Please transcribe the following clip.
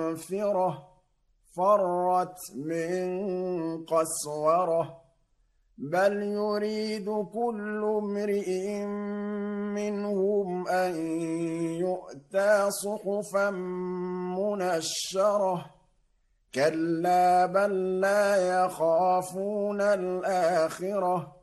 مَغْفِرَةٍ فَرَّتْ مِن قَسْوَرَةٍ بَلْ يُرِيدُ كُلُّ امْرِئٍ مِّنْهُمْ أَن يُؤْتَىٰ صُحُفًا مُّنَشَّرَةً كَلَّا بَل لَّا يَخَافُونَ الْآخِرَةَ